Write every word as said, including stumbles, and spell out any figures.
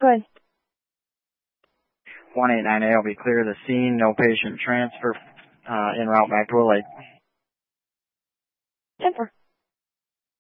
Good. one eight nine A will be clear of the scene. No patient transfer uh, en route back to a lake. Denver.